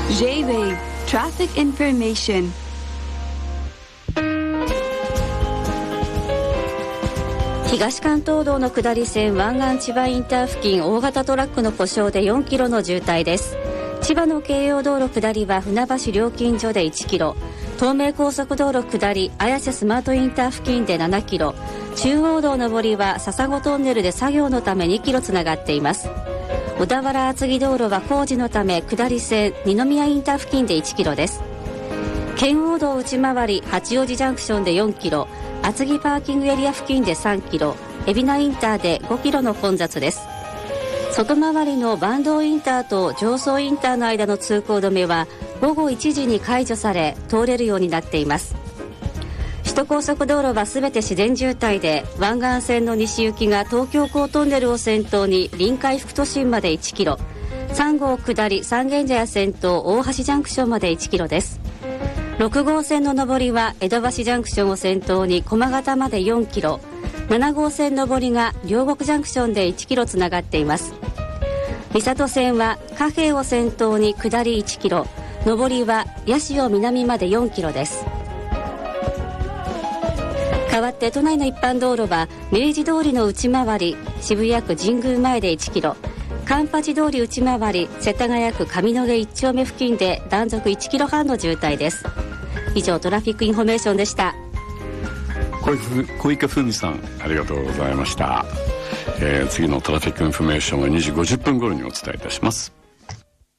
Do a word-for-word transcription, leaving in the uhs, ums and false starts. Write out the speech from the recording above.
J-Wave Traffic Information。 東関東道の下り線湾岸千葉インター付近、大型トラックの故障でよんキロの渋滞です。千葉の京葉道路下りは船橋料金所でいちキロ、東名高速道路下り綾瀬スマートインター付近でななキロ、中央道上りは笹子トンネルで作業のためにキロつながっています。小田原厚木道路は工事のため下り線二宮インター付近でいちキロです。圏央道内回り八王子ジャンクションでよんキロ、厚木パーキングエリア付近でさんキロ、海老名インターでごキロの混雑です。外回りの坂東インターと常総インターの間の通行止めはごごいちじに解除され、通れるようになっています。首都高速道路はすべて自然渋滞で、湾岸線の西行きが東京港トンネルを先頭に臨海副都心までいちキロ、さん号下り三軒茶屋先頭大橋ジャンクションまでいちキロです。ろく号線の上りは江戸橋ジャンクションを先頭に駒形までよんキロ、なな号線上りが両国ジャンクションでいちキロつながっています。三郷線は貨幣を先頭に下りいちキロ、上りは八潮南までよんキロです。代わって都内の一般道路は明治通りの内回り渋谷区神宮前でいちキロ、環八通り内回り世田谷区上野毛いち丁目付近で断続いちキロはんの渋滞です。以上トラフィックインフォメーションでした。 小池文さん、ありがとうございました。えー、次のトラフィックインフォメーションはにじごじゅっぷん頃にお伝えいたします。